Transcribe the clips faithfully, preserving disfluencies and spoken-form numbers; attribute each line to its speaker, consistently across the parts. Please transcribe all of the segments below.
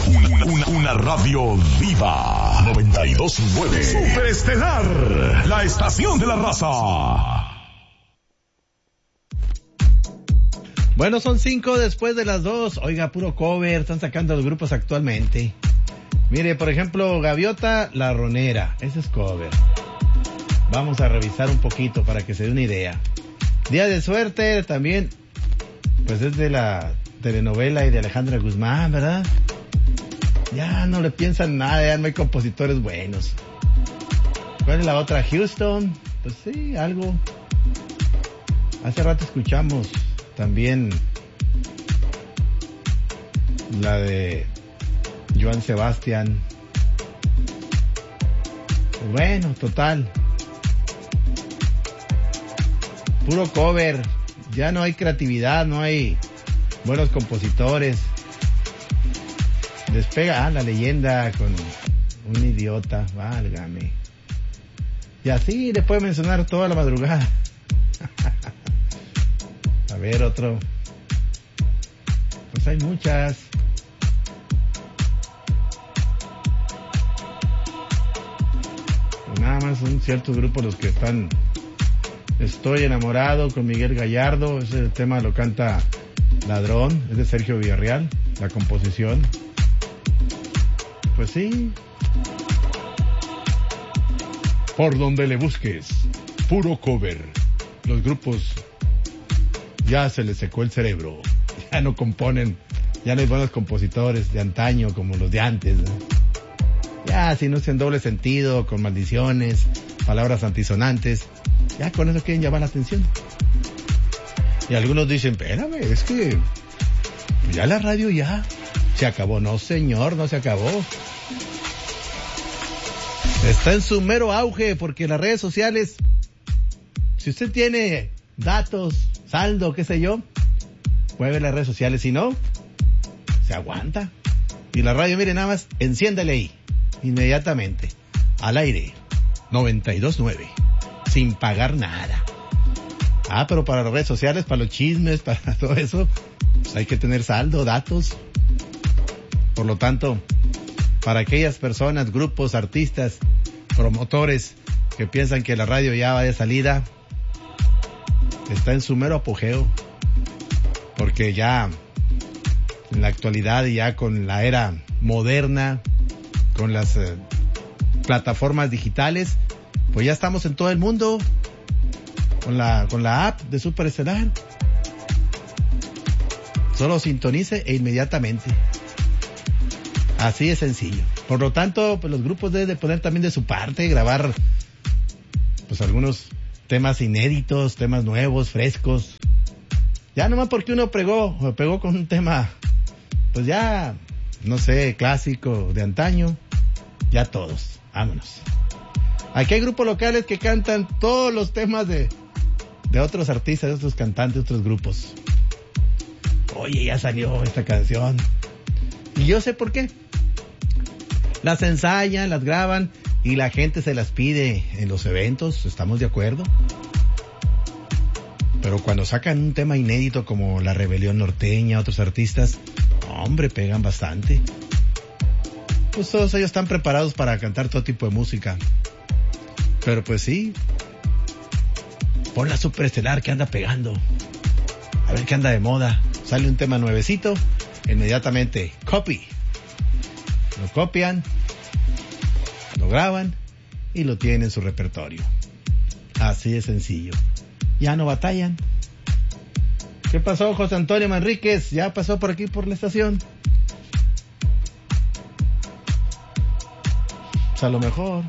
Speaker 1: Una, una, una radio viva. noventa y dos punto nueve. Superestelar, la estación de la raza.
Speaker 2: Bueno, son cinco después de las dos. Oiga, puro cover, están sacando los grupos actualmente. Mire, por ejemplo, Gaviota, La Ronera, ese es cover. Vamos a revisar un poquito para que se dé una idea. Día de Suerte también, pues es de la telenovela y de Alejandra Guzmán, ¿verdad? Ya no le piensan nada, ya no hay compositores buenos. ¿Cuál es la otra? Houston, pues sí, algo. Hace rato escuchamos también la de Joan Sebastián. Bueno, total. Puro cover. Ya no hay creatividad, no hay buenos compositores. Despega, ah, La Leyenda con Un Idiota, válgame. Y así le puede mencionar toda la madrugada. A ver, otro. Pues hay muchas. Pues nada más son ciertos grupos los que están. Estoy enamorado con Miguel Gallardo. Ese tema lo canta Ladrón. Es de Sergio Villarreal. La composición. Pues sí. Por donde le busques. Puro cover. Los grupos ya se les secó el cerebro. Ya no componen. Ya no hay buenos compositores de antaño como los de antes, ¿no? Ya si no es en doble sentido, con maldiciones, palabras antisonantes, ya con eso quieren llamar la atención. Y algunos dicen, espérame, es que ya la radio ya se acabó. No, señor, no se acabó. Está en su mero auge, porque las redes sociales, si usted tiene datos, saldo, qué sé yo, puede ver las redes sociales. Si no, se aguanta. Y la radio, mire, nada más, enciéndale ahí, inmediatamente, al aire, noventa y dos punto nueve, sin pagar nada. Ah, pero para las redes sociales, para los chismes, para todo eso, pues hay que tener saldo, datos. Por lo tanto, para aquellas personas, grupos, artistas, promotores que piensan que la radio ya va de salida, está en su mero apogeo, porque ya en la actualidad y ya con la era moderna, con las eh, plataformas digitales, pues ya estamos en todo el mundo con la con la app de Superestelar. Solo sintonice e inmediatamente. Así de sencillo. Por lo tanto, pues los grupos deben de poner también de su parte, grabar pues algunos temas inéditos, temas nuevos, frescos. Ya nomás porque uno pegó, o pegó con un tema, pues ya, no sé, clásico, de antaño, ya todos, vámonos. Aquí hay grupos locales que cantan todos los temas de, de otros artistas, de otros cantantes, de otros grupos. Oye, ya salió esta canción. Y yo sé por qué. Las ensayan, las graban y la gente se las pide en los eventos, ¿estamos de acuerdo? Pero cuando sacan un tema inédito como La Rebelión Norteña, otros artistas, hombre, pegan bastante. Pues todos ellos están preparados para cantar todo tipo de música. Pero pues sí, pon la Superestelar que anda pegando. A ver qué anda de moda. Sale un tema nuevecito, inmediatamente, copy. Lo copian, lo graban y lo tienen en su repertorio. Así de sencillo. Ya no batallan. ¿Qué pasó, José Antonio Manríquez? ¿Ya pasó por aquí por la estación? Pues a lo mejor.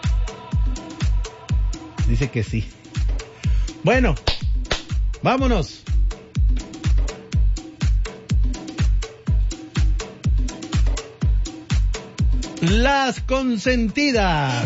Speaker 2: Dice que sí. Bueno, vámonos. Las consentidas.